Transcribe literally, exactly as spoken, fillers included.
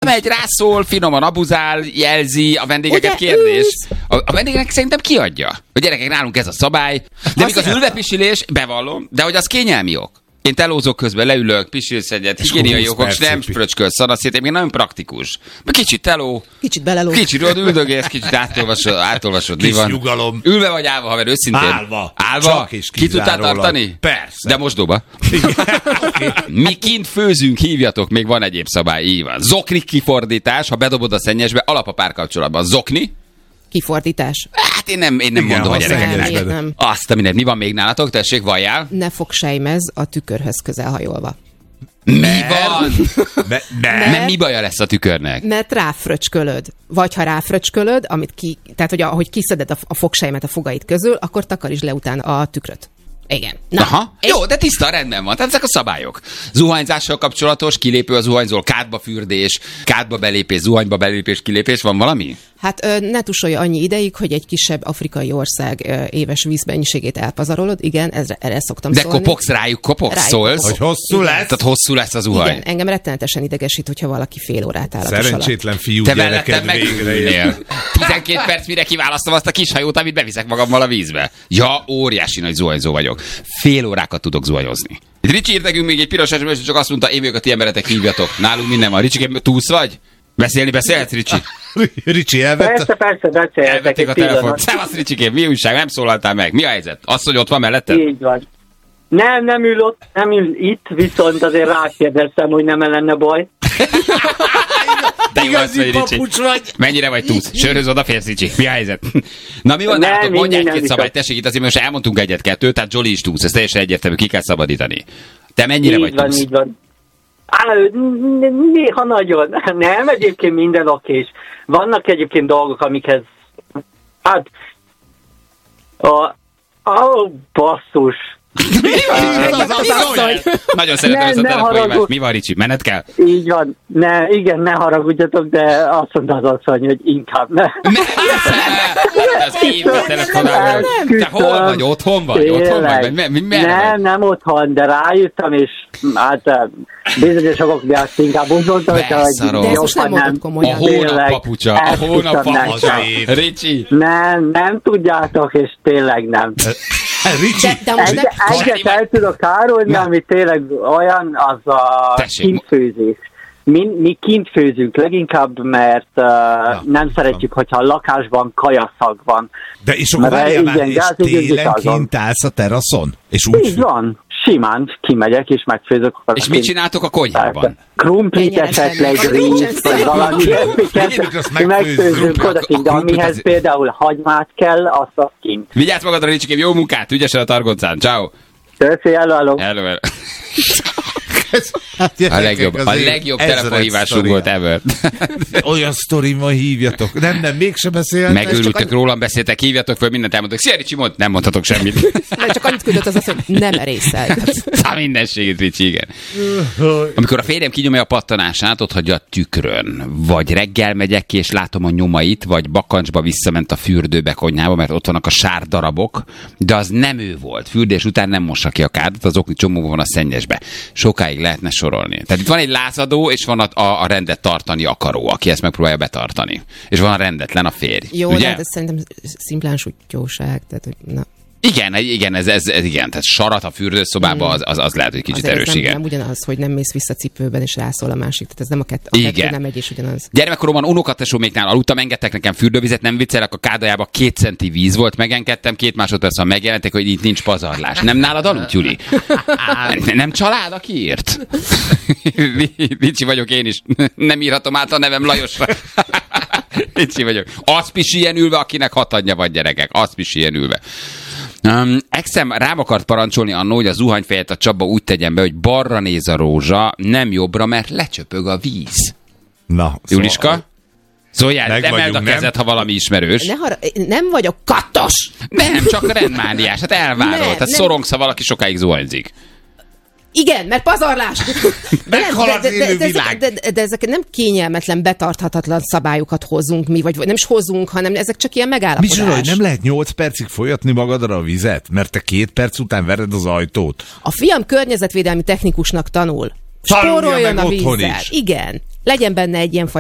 bemegy, rászól, finoman abuzál, jelzi, a vendégeket Ugye, kérdés. A, a vendégnek szerintem kiadja. A gyerekek, nálunk ez a szabály. De még az ülvepisilés, bevallom, de hogy az kényelmi ok. Én telózok közben, leülök, pisilsz egyet, higiéniai okok, és nem fröcskölsz szanaszét, én még nagyon praktikus. Kicsit teló, kicsit beleló. Kicsit üldögélsz, kicsit átolvasod, átolvasod, mi van. Nyugalom. Ülve vagy állva, haver, őszintén. Állva. Állva? Ki tudtál tartani? Persze. De mosdóba. Mi kint főzünk, hívjatok, még van egyéb szabály, így van. Zokni kifordítás, ha bedobod a szennyesbe, alap a párkapcsolatban. Zokni. Kifordítás. Hát én nem, én nem Igen, mondom a gyerekeknek. Nem, nem. Azt a mindent, mi van még nálatok? Tessék, valljál. Ne fogsejmez a tükörhöz közelhajolva. Mi van? Ne, ne. Mert mi baja lesz a tükörnek? Mert ráfröcskölöd. Vagy ha ráfröcskölöd, amit ki, tehát hogy ahogy kiszeded a, a fogsejmet a fogait közül, akkor takarítsd le utána a tükröt. Igen. Na, Aha. Jó, de tiszta, rendben van. Tehát ezek a szabályok. Zuhanyzással kapcsolatos, kilépő a zuhanyzól, kádba fürdés, kádba belépés, zuhanyba belépés, kilépés, van valami? Hát ö, ne tusolja annyi ideig, hogy egy kisebb afrikai ország ö, éves vízmennyiségét elpazarolod. Igen, ezre, erre szoktam De szólni. kopogsz rájuk, kopogsz, Rájuk szólsz? Hogy hosszú lesz? Tehát hosszú lesz a zuhany. Igen, engem rettenetesen idegesít, hogyha valaki fél órát áll a dusz alatt. Szerencsétlen fiú Te gyereked mellettem végre jön. megülnél. tizenkét perc, mire kiválasztom azt a kis hajót, amit beviszek magammal a vízbe. Ja, óriási nagy zuhanyzó vagyok. Fél órákat tudok zuhanyozni. Itt Ricsi írt nekünk még egy piros es em es, csak azt mondta, én vagyok a ti emberetek, hívjatok. Nálunk minden van. Ricsi, túlsz vagy? Beszélni beszélhetsz, Ricsi? Ricsi elvette? Persze, persze, beszélhetek Elvették a egy telefont. pillanat. Szevasz, Ricsikém, mi újság? Nem szólaltál meg. Mi a helyzet? Azt, hogy ott van melletted? Így van. Nem, nem ül ott, nem ül itt, viszont azért rákérdeztem, hogy nem lenne baj. De jó az, vagy, Ricsi. vagy. Mennyire vagy túsz? Sörhöz odaférsz, Ricsi. Mi a helyzet? Na mi van Nem, nálatok? Mondj minden egy-két nem szabályt. Tessék, itt azért most elmondtunk egyet-kettőt, tehát Zsoli is túsz. Ez teljesen egyértelmű, ki kell szabadítani. Te mennyire így vagy van, túsz? így van. Á, néha nagyon. Nem, egyébként minden okés. Vannak egyébként dolgok, amikhez... Hát... A... Ó, basszus. Nagyon szeretem Ne- ezt a ne telefonhívást. haragudj. Mi van, Ricsi? Menet kell? Így van. Ne, igen, ne haragudjatok, de azt mondta az asszony, hogy inkább ne. Az én a telefonálom. Te hol vagy? Otthon vagy? Otthon vagy? Mi, mi, mi, Nem, nem otthon, de rájöttem, és hát eh, bizonyos okok miatt inkább úgy mondtam, hogy Beszarok. De ezt jobb, most nem ha mondod A komolyan. Tényleg, hónap papucsa, a hónap esküszöm papucsa. nektek. Ricsi. Nem, nem tudjátok, és tényleg nem. Ricsi, De, de most Egy, nem... egyet el tudok árulni, ami tényleg olyan, az a Tessék. kintfőzés. Mi, mi kint főzünk leginkább, mert uh, Na, nem szeretjük, hogyha a lakásban kajaszag van. de és akkor Mert várjál már, igen, és gázigazdik télen azon. kint állsz a teraszon? És úgy Így van, simán kimegyek és megfőzök. És mit csináltok a konyhában? Krumplit Kényelmesen esetleg, meg. rizs, vagy valami Mindig azt ilyesmiket megfőzzük. megfőzünk odakint, de A krumplit amihez az- például hagymát kell, azt azt kint. Vigyázz magadra, Ricsikém, jó munkát, ügyesen a targoncán. Ciao. Köszi, hello, hello. Hello, hello. Hát, A gyerekek, legjobb, a azért legjobb ezred telefonhívásunk sztori. volt ever. Olyan sztorimmal hívjatok. Nem, nem, mégse beszéltek. Megőrültök, rólam beszéltek, hívjatok föl, mindent elmondtok. Szia, Ricsi, mond, nem mondhatok semmit. Mert csak annyit küldött az azt, hogy nem erészel. A mindenségét, Ricsi, igen. Amikor a férjem kinyomja a pattanását, ott hagyja a tükrön. Vagy reggel megyek ki, és látom a nyomait, vagy bakancsba visszament a fürdőbe, konyhába, mert ott vannak a sár darabok, de az nem ő volt. Fürdés után nem mossa ki a kádat, az okni csomóban van a szennyesbe. Sokáig lehetne sorolni. Tehát itt van egy lázadó, és van a, a, a rendet tartani akaró, aki ezt megpróbálja betartani. És van a rendetlen, a férj. Jó, ugye? de hát ez szerintem szimplán sutyóság. Tehát, hogy na. Igen, igen, ez, ez, ez igen, tehát sarat a fürdőszobába, az, az, az lehet, hogy kicsit Azért erős, ez nem, igen. nem ugyanaz, hogy nem mész vissza cipőben, és rászól a másik. Tehát ez nem a, kett, a Igen. kettő nem egy és ugyanaz. Gyermekkoromban unokatesoméknál aludtam, engedtek nekem fürdővizet, nem viccelek, a kádajába két centi víz volt, megengedtem, két másodperc, ha megjelentek, hogy itt nincs pazarlás. Nem nálad aludt, Juli? Nem család, aki írt? Ricsi vagyok én is. Nem írhatom át a nevem Lajosra. Ricsi vagyok. Az pisiljen ülve, akinek hat anyja van, gyerekek. Az pisiljen ülve. Um, Exem rám akart parancsolni annó, hogy a zuhanyfejet a Csaba úgy tegyen be, hogy balra néz a rózsa, nem jobbra, mert lecsöpög a víz. Na, Juliska? Szóljál, Meg emeld vagyunk, a nem? kezed, ha valami ismerős. Ne har- nem vagyok kattos! Nem, csak rendmániás, hát elvárod. Nem, Tehát nem. szorongsz, ha valaki sokáig zuhanyzik. Igen, mert pazarlás! Meghal az de, de, élő de, világ. de, de, de ezek nem kényelmetlen, betarthatatlan szabályokat hozunk mi, vagy, vagy nem is hozunk, hanem ezek csak ilyen megállapodás. Micsoda, hogy nem lehet nyolc percig folyatni magadra a vizet? Mert te két perc után vered az ajtót. A fiam környezetvédelmi technikusnak tanul. Tanulja Spóroljon meg a otthon vízzel. is. Igen. Legyen benne egy ilyen